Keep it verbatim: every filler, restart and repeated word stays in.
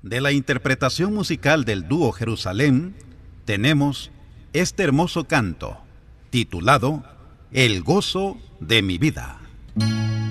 De la interpretación musical del dúo Jerusalén, tenemos este hermoso canto, titulado El gozo de mi vida.